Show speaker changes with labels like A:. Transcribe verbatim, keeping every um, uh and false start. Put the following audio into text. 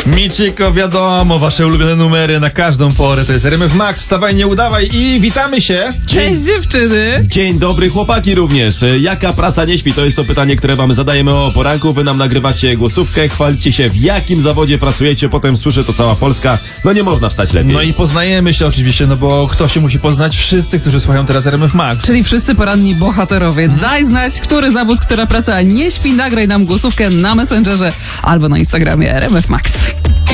A: Michiko, wiadomo, wasze ulubione numery na każdą porę. To jest R M F Max, wstawaj, nie udawaj i witamy się.
B: Cześć dziewczyny.
C: Dzień dobry chłopaki również. Jaka praca nie śpi? To jest to pytanie, które wam zadajemy o poranku. Wy nam nagrywacie głosówkę, chwalicie się, w jakim zawodzie pracujecie, potem słyszy to cała Polska. No nie można wstać lepiej.
A: No i poznajemy się oczywiście, no bo kto się musi poznać? Wszyscy, którzy słuchają teraz R M F Max.
B: Czyli wszyscy poranni bohaterowie. Daj znać, który zawód, która praca nie śpi. Nagraj nam głosówkę na Messengerze albo na Instagramie R M F Max.